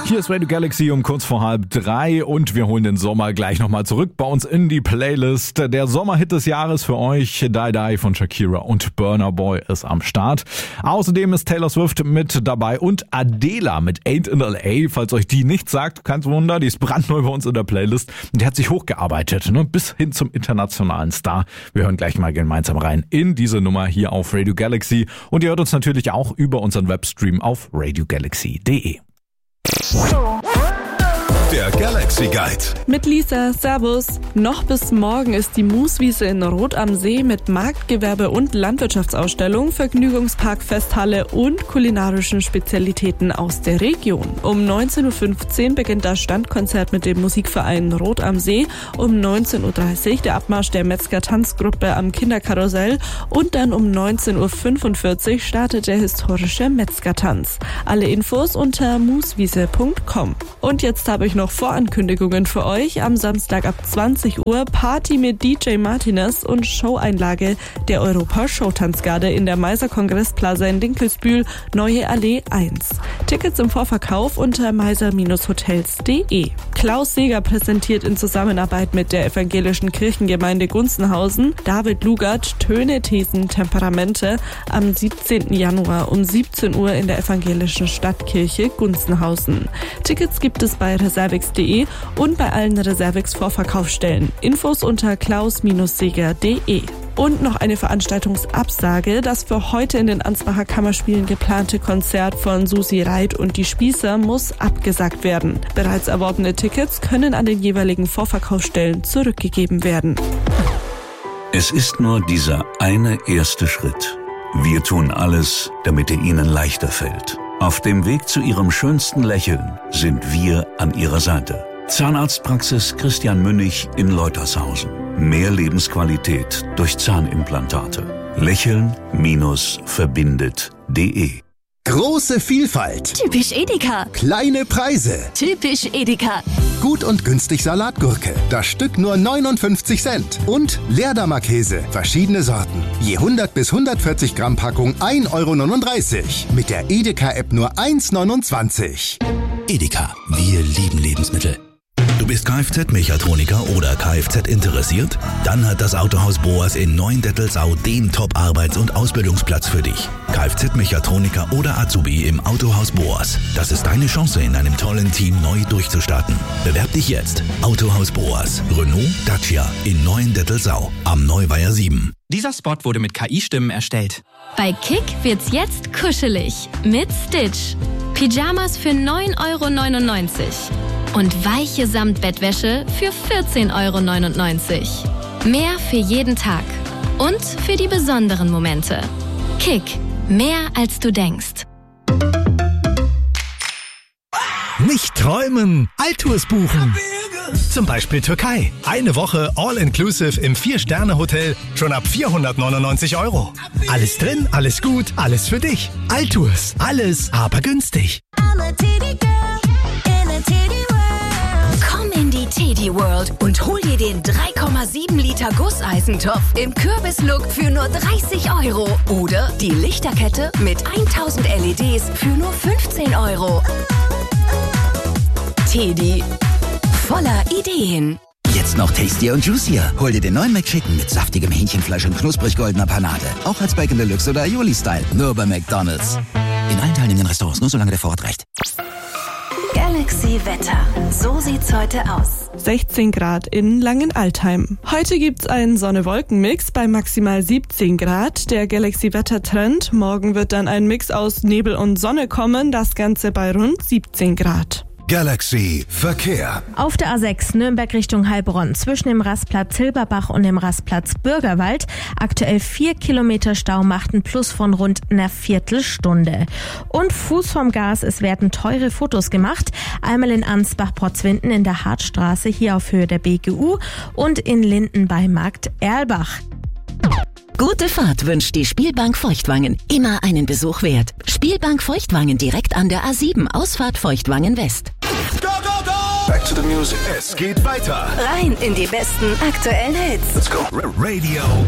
Hier ist Radio Galaxy um kurz vor 2:30 und wir holen den Sommer gleich nochmal zurück bei uns in die Playlist. Der Sommerhit des Jahres für euch, Die Die von Shakira und Burna Boy ist am Start. Außerdem ist Taylor Swift mit dabei und Adela mit Ain't in L.A. Falls euch die nichts sagt, kein Wunder, die ist brandneu bei uns in der Playlist und die hat sich hochgearbeitet, bis hin zum internationalen Star. Wir hören gleich mal gemeinsam rein in diese Nummer hier auf Radio Galaxy und ihr hört uns natürlich auch über unseren Webstream auf radiogalaxy.de. Der Galaxy Guide. Mit Lisa, Servus. Noch bis morgen ist die Mooswiese in Rot am See mit Marktgewerbe- und Landwirtschaftsausstellung, Vergnügungspark, Festhalle und kulinarischen Spezialitäten aus der Region. Um 19.15 Uhr beginnt das Standkonzert mit dem Musikverein Rot am See, um 19.30 Uhr der Abmarsch der Metzger-Tanzgruppe am Kinderkarussell und dann um 19.45 Uhr startet der historische Metzger-Tanz. Alle Infos unter mooswiese.com. Und jetzt habe ich noch Vorankündigungen für euch. Am Samstag ab 20 Uhr Party mit DJ Martinez und Showeinlage der Europa-Showtanzgarde in der Meiser Kongressplaza in Dinkelsbühl, Neue Allee 1. Tickets im Vorverkauf unter meiser-hotels.de. Klaus Seeger präsentiert in Zusammenarbeit mit der evangelischen Kirchengemeinde Gunzenhausen David Lugert Töne, Thesen, Temperamente am 17. Januar um 17 Uhr in der evangelischen Stadtkirche Gunzenhausen. Tickets gibt es bei reservix.de und bei allen Reservix-Vorverkaufsstellen. Infos unter klaus-seger.de. Und noch eine Veranstaltungsabsage. Das für heute in den Ansbacher Kammerspielen geplante Konzert von Susi Reit und die Spießer muss abgesagt werden. Bereits erworbene Tickets können an den jeweiligen Vorverkaufsstellen zurückgegeben werden. Es ist nur dieser eine erste Schritt. Wir tun alles, damit er Ihnen leichter fällt. Auf dem Weg zu Ihrem schönsten Lächeln sind wir an Ihrer Seite. Zahnarztpraxis Christian Münnig in Leutershausen. Mehr Lebensqualität durch Zahnimplantate. Lächeln-verbindet.de. Große Vielfalt. Typisch Edeka. Kleine Preise. Typisch Edeka. Gut und günstig Salatgurke. Das Stück nur 59 Cent. Und Leerdammer-Käse. Verschiedene Sorten. Je 100 bis 140 Gramm Packung 1,39 €. Mit der Edeka-App nur 1,29 €. Edeka. Wir lieben Lebensmittel. Du bist Kfz-Mechatroniker oder Kfz interessiert? Dann hat das Autohaus Boas in Neuendettelsau den Top-Arbeits- und Ausbildungsplatz für dich. Kfz-Mechatroniker oder Azubi im Autohaus Boas. Das ist deine Chance, in einem tollen Team neu durchzustarten. Bewerb dich jetzt. Autohaus Boas. Renault, Dacia in Neuendettelsau am Neuweiher 7. Dieser Spot wurde mit KI-Stimmen erstellt. Bei Kick wird's jetzt kuschelig mit Stitch. Pyjamas für 9,99 € und weiche Samtbettwäsche für 14,99 €. Mehr für jeden Tag und für die besonderen Momente. Kick. Mehr als du denkst. Nicht träumen, Altours buchen. Zum Beispiel Türkei. Eine Woche All-Inclusive im 4-Sterne-Hotel schon ab 499 €. Alles drin, alles gut, alles für dich. Altours. Alles, aber günstig. Komm in die Teddy World und hol dir den 3,7 Liter Gusseisentopf im Kürbislook für nur 30 € oder die Lichterkette mit 1000 LEDs für nur 15 €. Teddy. Voller Ideen. Jetzt noch tastier und juicier. Hol dir den neuen McChicken mit saftigem Hähnchenfleisch und knusprig goldener Panade. Auch als Bacon Deluxe oder Aioli-Style. Nur bei McDonald's. In allen teilnehmenden Restaurants, nur solange der Vorrat reicht. Galaxy Wetter. So sieht's heute aus. 16 Grad in Langenaltheim. Heute gibt's einen Sonne-Wolken-Mix bei maximal 17 Grad. Der Galaxy-Wetter-Trend. Morgen wird dann ein Mix aus Nebel und Sonne kommen. Das Ganze bei rund 17 Grad. Galaxy Verkehr. Auf der A6 Nürnberg Richtung Heilbronn zwischen dem Rastplatz Silberbach und dem Rastplatz Bürgerwald aktuell 4 Kilometer Stau macht ein Plus von rund einer Viertelstunde. Und Fuß vom Gas, es werden teure Fotos gemacht. Einmal in Ansbach-Potzwinden in der Hartstraße hier auf Höhe der BGU und in Linden bei Markt Erlbach. Gute Fahrt wünscht die Spielbank Feuchtwangen. Immer einen Besuch wert. Spielbank Feuchtwangen direkt an der A7, Ausfahrt Feuchtwangen West. Go, go, go! Back to the music. Es geht weiter. Rein in die besten aktuellen Hits. Let's go. Radio